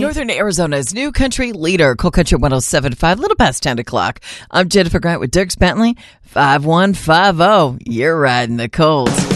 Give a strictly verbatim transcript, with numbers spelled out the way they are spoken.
Northern Arizona's new country leader, Cool Country one oh seven point five, little past ten o'clock. I'm Jennifer Grant with Dirks Bentley, five one five zero. You're riding the Colts.